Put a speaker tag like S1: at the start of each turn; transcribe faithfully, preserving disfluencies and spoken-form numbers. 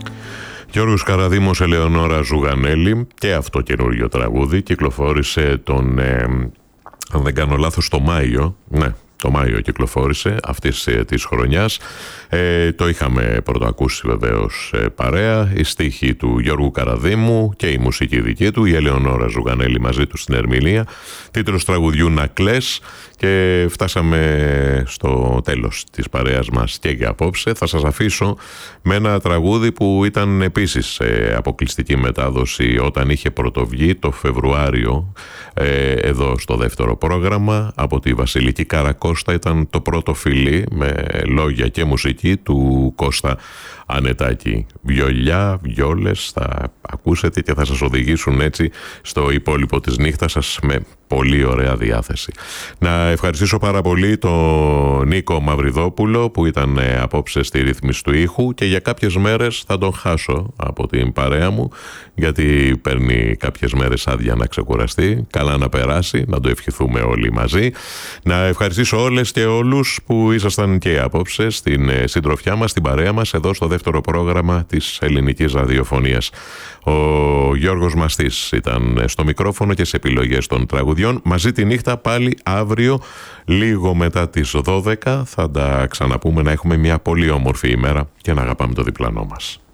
S1: Γιώργος Καραδήμος, Ελεονόρα Ζουγανέλη, και αυτό καινούργιο τραγούδι κυκλοφόρησε τον, ε, αν δεν κάνω λάθος, το Μάιο, ναι, το Μάιο κυκλοφόρησε αυτής ε, της χρονιάς. Ε, το είχαμε πρωτοακούσει βεβαίως ε, παρέα, η στίχη του Γιώργου Καραδήμου και η μουσική δική του, η Ελεονόρα Ζουγανέλη μαζί του στην ερμηνεία, τίτλος τραγουδιού «Να κλαις». Και φτάσαμε στο τέλος της παρέας μας και για απόψε. Θα σας αφήσω με ένα τραγούδι που ήταν επίσης σε αποκλειστική μετάδοση όταν είχε πρωτοβγεί το Φεβρουάριο ε, εδώ στο δεύτερο πρόγραμμα από τη Βασιλική Καρακώστα. Ήταν το πρώτο φιλί με λόγια και μουσική του Κώστα Ανετάκη. Βιολιά, βιόλες θα ακούσετε και θα σας οδηγήσουν έτσι στο υπόλοιπο της νύχτας σας με πολύ ωραία διάθεση. Να ευχαριστήσω πάρα πολύ τον Νίκο Μαυριδόπουλο που ήταν απόψε στη ρύθμιση του ήχου, και για κάποιες μέρες θα τον χάσω από την παρέα μου γιατί παίρνει κάποιες μέρες άδεια να ξεκουραστεί. Καλά να περάσει, να το ευχηθούμε όλοι μαζί. Να ευχαριστήσω όλες και όλους που ήσασταν και απόψε στην συντροφιά μας, στην παρέα μας εδώ στο δεύτερο πρόγραμμα της ελληνικής ραδιοφωνίας. Ο Γιώργος Μαστής ήταν στο μικρόφωνο και σε επιλογές των τραγουδιών. Μαζί τη νύχτα πάλι αύριο λίγο μετά τις δώδεκα θα τα ξαναπούμε, να έχουμε μια πολύ όμορφη ημέρα και να αγαπάμε το διπλανό μας.